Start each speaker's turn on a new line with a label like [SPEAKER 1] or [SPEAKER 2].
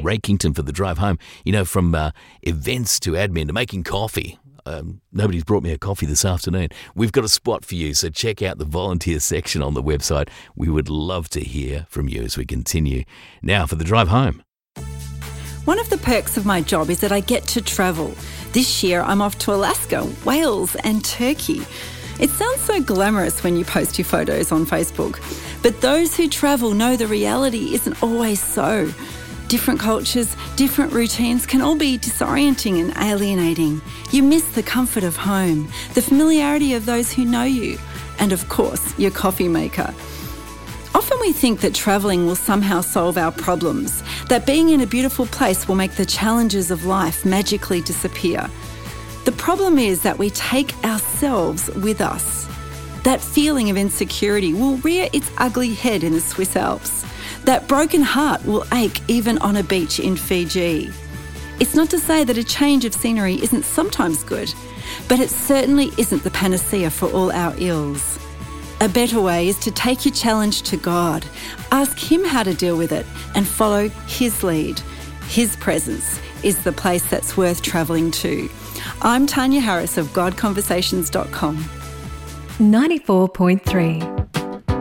[SPEAKER 1] Rakington for the drive home. You know, from events to admin to making coffee. Nobody's brought me a coffee this afternoon. We've got a spot for you, so check out the volunteer section on the website. We would love to hear from you as we continue. Now for the drive home.
[SPEAKER 2] One of the perks of my job is that I get to travel. This year I'm off to Alaska, Wales and Turkey. It sounds so glamorous when you post your photos on Facebook, but those who travel know the reality isn't always so. Different cultures, different routines can all be disorienting and alienating. You miss the comfort of home, the familiarity of those who know you, and of course, your coffee maker. Often we think that travelling will somehow solve our problems, that being in a beautiful place will make the challenges of life magically disappear. The problem is that we take ourselves with us. That feeling of insecurity will rear its ugly head in the Swiss Alps. That broken heart will ache even on a beach in Fiji. It's not to say that a change of scenery isn't sometimes good, but it certainly isn't the panacea for all our ills. A better way is to take your challenge to God, ask Him how to deal with it, and follow His lead. His presence is the place that's worth travelling to. I'm Tanya Harris of GodConversations.com.
[SPEAKER 3] 94.3